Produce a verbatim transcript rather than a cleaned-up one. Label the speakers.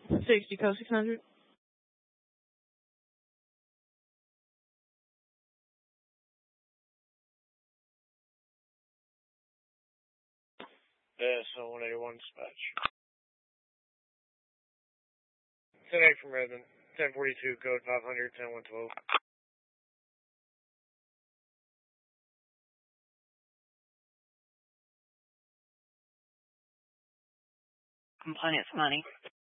Speaker 1: sixty, code six hundred.
Speaker 2: Yeah, so one eighty-one dispatch. ten eight from Redmond. ten forty-two, code five hundred, ten one twelve.
Speaker 3: Complainant's money.